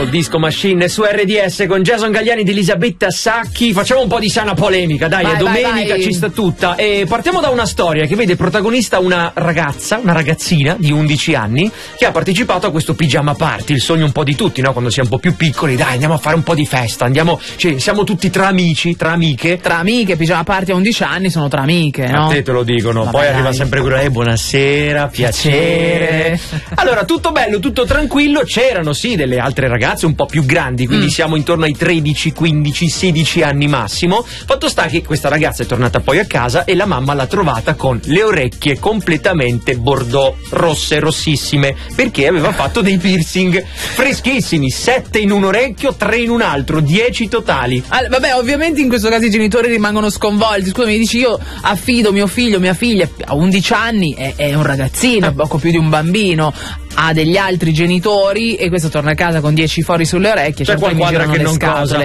Purple Disco Machine su RDS con Jason Galliani ed Elisabetta Sacchi. Facciamo un po' di sana polemica, dai, è domenica, ci sta tutta. E partiamo da una storia che vede protagonista una ragazzina di 11 anni che ha partecipato a questo pigiama party, il sogno un po' di tutti, no? Quando si è un po' più piccoli, dai, andiamo a fare un po' di festa, siamo tutti tra amici, tra amiche. Tra amiche, pigiama party a 11 anni sono tra amiche, no? A te lo dicono, poi arriva sempre quello, buonasera, piacere. Allora, tutto bello, tutto tranquillo, c'erano sì delle altre ragazze un po' più grandi, quindi siamo intorno ai 13, 15, 16 anni massimo. Fatto sta che questa ragazza è tornata poi a casa e la mamma l'ha trovata con le orecchie completamente bordeaux, rossissime, perché aveva fatto dei piercing freschissimi, 7 in un orecchio, 3 in un altro, 10 totali. Vabbè, ovviamente in questo caso i genitori rimangono sconvolti. Scusa, mi dici, io affido mio figlio, mia figlia a 11 anni, è un ragazzino, poco più di un bambino, ha degli altri genitori e questo torna a casa con 10 fori sulle orecchie, c'è qualcuno che non scatole.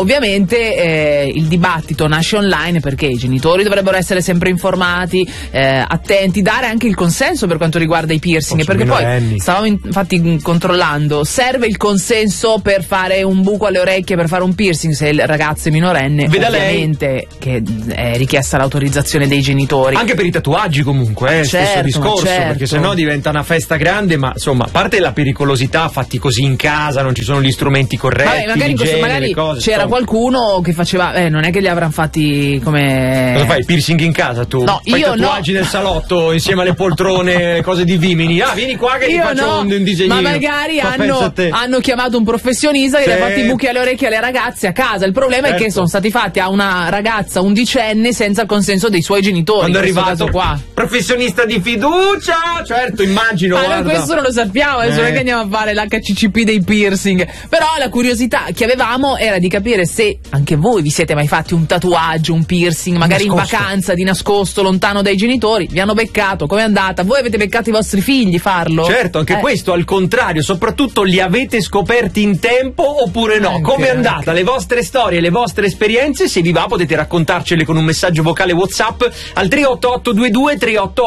Ovviamente il dibattito nasce online perché i genitori dovrebbero essere sempre informati, attenti, dare anche il consenso per quanto riguarda i piercing, perché poi stavamo infatti controllando, serve il consenso per fare un buco alle orecchie, per fare un piercing? Se il ragazzo è minorenne, ovviamente che è richiesta l'autorizzazione dei genitori, anche per i tatuaggi comunque, stesso discorso, perché sennò diventa una festa grande. Ma insomma, a parte la pericolosità, fatti così in casa, non ci sono gli strumenti corretti, magari c'era qualcuno che faceva, non è che li avranno fatti come... Cosa fai, piercing in casa tu? No, fai io tatuaggi nel salotto insieme alle poltrone, cose di Vimini. Vieni qua che ti faccio un disegnino. Ma magari hanno chiamato un professionista che gli ha fatti i buchi alle orecchie alle ragazze a casa. Il problema è che sono stati fatti a una ragazza undicenne senza il consenso dei suoi genitori. Quando è arrivato qua professionista di fiducia, certo, immagino. Questo non lo sappiamo, adesso non è che andiamo a fare l'HCCP dei piercing. Però la curiosità che avevamo era di capire se anche voi vi siete mai fatti un tatuaggio, un piercing, magari in vacanza, di nascosto, lontano dai genitori. Vi hanno beccato, com'è andata? Voi avete beccato i vostri figli farlo? Certo, anche questo al contrario, soprattutto li avete scoperti in tempo oppure no? Com'è andata? Le vostre storie, le vostre esperienze, se vi va potete raccontarcele con un messaggio vocale WhatsApp al 38822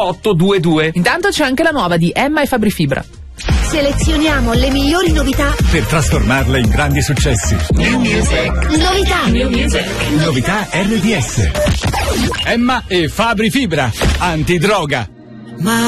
38822. Intanto c'è anche la nuova di Emma e Fabri Fibra. Selezioniamo le migliori novità per trasformarle in grandi successi. New Music. Novità. New Music. Novità RDS. Emma e Fabri Fibra. Antidroga.